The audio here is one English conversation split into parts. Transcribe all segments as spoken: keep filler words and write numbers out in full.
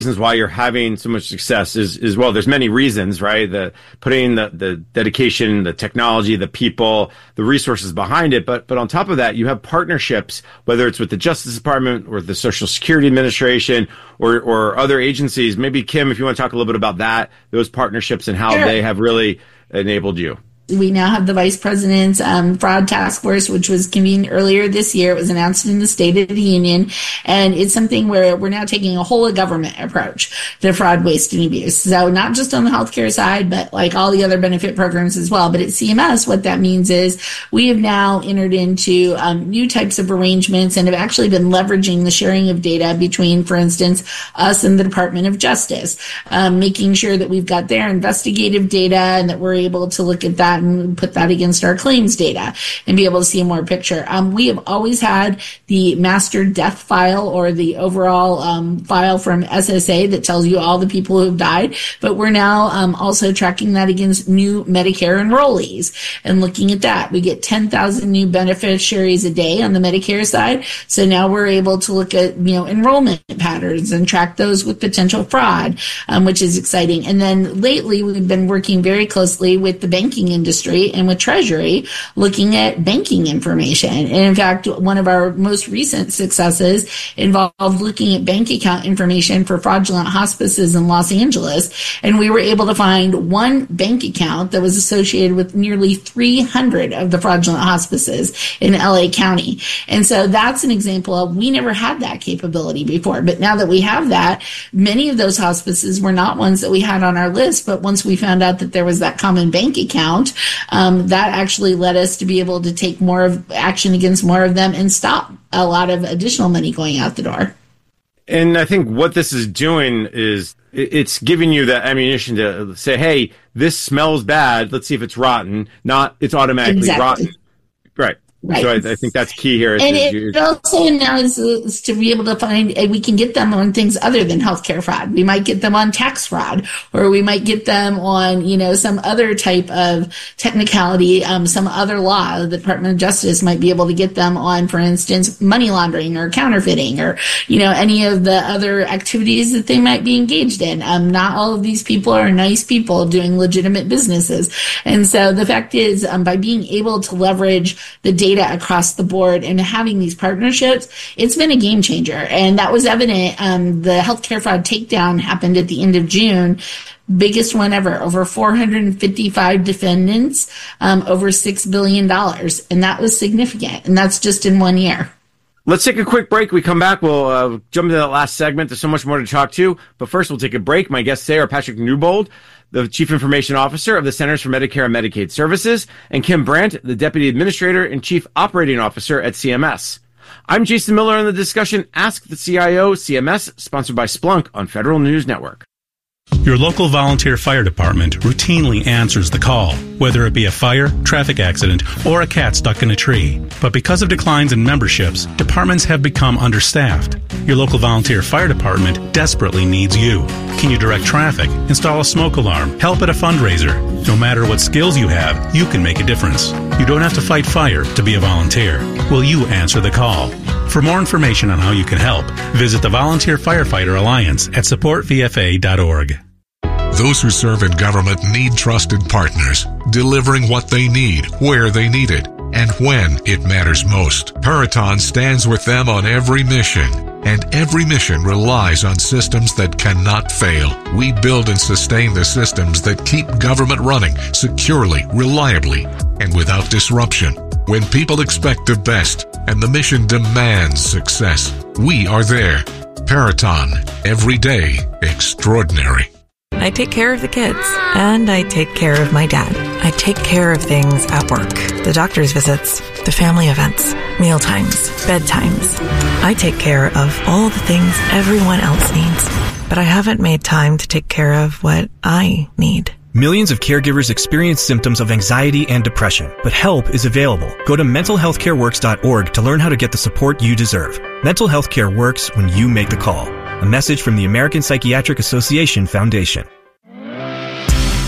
reasons why you're having so much success is, is well, there's many reasons, right? The putting the, the dedication, the technology, the people, the resources behind it. But, but on top of that, you have partnerships, whether it's with the Justice Department or the Social Security Administration or, or other agencies. Maybe Kim, if you want to talk a little bit about that, those partnerships and how Sure. they have really enabled you. We now have the Vice President's um, Fraud Task Force, which was convened earlier this year. It was announced in the State of the Union. And it's something where we're now taking a whole of government approach to fraud, waste, and abuse. So not just on the healthcare side, but like all the other benefit programs as well. But at C M S, what that means is we have now entered into um, new types of arrangements and have actually been leveraging the sharing of data between, for instance, us and the Department of Justice, um, making sure that we've got their investigative data and that we're able to look at that and put that against our claims data and be able to see a more picture. Um, we have always had the master death file or the overall um, file from S S A that tells you all the people who have died, but we're now um, also tracking that against new Medicare enrollees and looking at that. We get ten thousand new beneficiaries a day on the Medicare side, so now we're able to look at, you know, enrollment patterns and track those with potential fraud, um, which is exciting. And then lately, we've been working very closely with the banking industry and with Treasury, looking at banking information. And in fact, one of our most recent successes involved looking at bank account information for fraudulent hospices in Los Angeles. And we were able to find one bank account that was associated with nearly three hundred of the fraudulent hospices in L A County. And so that's an example of, we never had that capability before. But now that we have that, many of those hospices were not ones that we had on our list. But once we found out that there was that common bank account, Um, that actually led us to be able to take more of action against more of them and stop a lot of additional money going out the door. And I think what this is doing is it's giving you the ammunition to say, hey, this smells bad. Let's see if it's rotten. Not it's automatically Exactly. rotten. Right. Right. So I, I think that's key here. And is it you, also now is, is to be able to find, uh, we can get them on things other than healthcare fraud. We might get them on tax fraud, or we might get them on, you know, some other type of technicality, um, some other law. The Department of Justice might be able to get them on, for instance, money laundering or counterfeiting, or, you know, any of the other activities that they might be engaged in. Um, not all of these people are nice people doing legitimate businesses. And so the fact is, um, by being able to leverage the data across the board and having these partnerships, it's been a game changer. And that was evident. Um, the healthcare fraud takedown happened at the end of June. Biggest one ever, over four hundred fifty-five defendants, um, over six billion dollars. And that was significant. And that's just in one year. Let's take a quick break. We come back. We'll uh, jump into that last segment. There's so much more to talk to. But first, we'll take a break. My guests today are Patrick Newbold, the Chief Information Officer of the Centers for Medicare and Medicaid Services, and Kim Brandt, the Deputy Administrator and Chief Operating Officer at C M S. I'm Jason Miller on the discussion Ask the C I O C M S, sponsored by Splunk on Federal News Network. Your local volunteer fire department routinely answers the call, whether it be a fire, traffic accident, or a cat stuck in a tree. But because of declines in memberships, departments have become understaffed. Your local volunteer fire department desperately needs you. Can you direct traffic, install a smoke alarm, help at a fundraiser? No matter what skills you have, you can make a difference. You don't have to fight fire to be a volunteer. Will you answer the call? For more information on how you can help, visit the Volunteer Firefighter Alliance at support v f a dot org. Those who serve in government need trusted partners, delivering what they need, where they need it, and when it matters most. Peraton stands with them on every mission, and every mission relies on systems that cannot fail. We build and sustain the systems that keep government running securely, reliably, and without disruption. When people expect the best and the mission demands success, we are there. Peraton, every day extraordinary. I take care of the kids, and I take care of my dad. I take care of things at work. The doctor's visits, the family events, meal times, bedtimes. I take care of all the things everyone else needs, but I haven't made time to take care of what I need. Millions of caregivers experience symptoms of anxiety and depression, but help is available. Go to mental health care works dot org to learn how to get the support you deserve. Mental health care works when you make the call. A message from the American Psychiatric Association Foundation.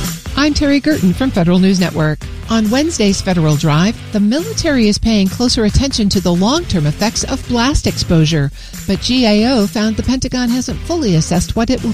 I'm Terry Gerton from Federal News Network. On Wednesday's Federal Drive, the military is paying closer attention to the long-term effects of blast exposure, but G A O found the Pentagon hasn't fully assessed what it will